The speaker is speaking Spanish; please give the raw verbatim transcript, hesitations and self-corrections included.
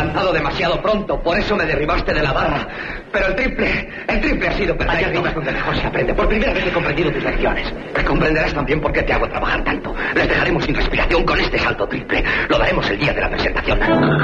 lanzado demasiado pronto, por eso me derribaste de la barra. Pero el triple, el triple ha sido perfecto. Allá arriba es donde mejor se aprende. Por primera vez he comprendido tus lecciones. Comprenderás también por qué te hago trabajar tanto. Les dejaremos sin respiración con este salto triple. Lo daremos el día de la presentación.